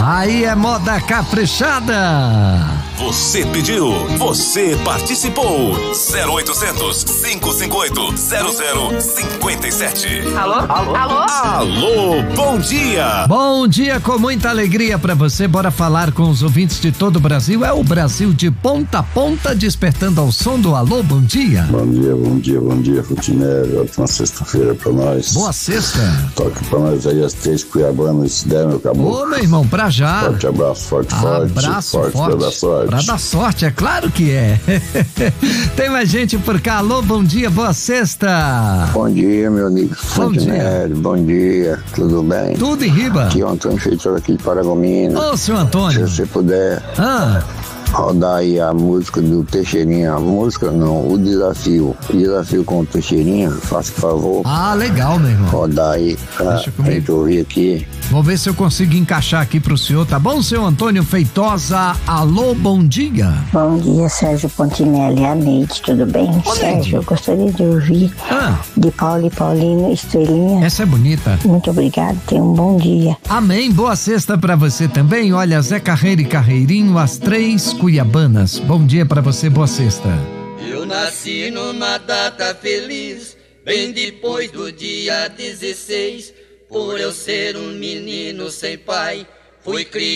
Aí é moda caprichada. Você pediu, você participou. 0800 558 0057. Alô? Alô, bom dia. Bom dia com muita alegria pra você. Bora falar com os ouvintes de todo o Brasil. É o Brasil de ponta a ponta, despertando ao som do alô, bom dia. Bom dia, Futinelli. Ótima sexta-feira pra nós. Boa sexta. Toque pra nós aí as 3 cuiabanas, se der, meu caboclo. Ô, meu irmão, pra já. Forte abraço, forte. Abraço forte. Pra dar sorte. Pra dar sorte, é claro que é. Tem mais gente por cá. Alô, bom dia, boa sexta. Bom dia, meu amigo Fontenelle. Bom dia, tudo bem? Tudo em riba. Aqui é o Antônio Feitor aqui de Paragominas. Ô, seu Antônio. Se você puder rodar aí a música do Teixeirinha, o desafio com o Teixeirinha, faça favor. Ah, legal, meu irmão. Rodar aí pra gente ouvir aqui. Vou ver se eu consigo encaixar aqui pro senhor, tá bom, seu Antônio Feitosa? Alô, bom dia. Bom dia, Sérgio Pontinelli, a Neide, tudo bem? Ô, Sérgio, Neide. eu gostaria de ouvir de Paulo e Paulino, Estrelinha. Essa é bonita. Muito obrigado, tenha um bom dia. Amém, boa sexta pra você também. Olha, Zé Carreiro e Carreirinho, as 3 cuiabanas. Bom dia pra você, boa sexta. Eu nasci numa data feliz, bem depois do dia 16, por eu ser um menino sem pai, fui criado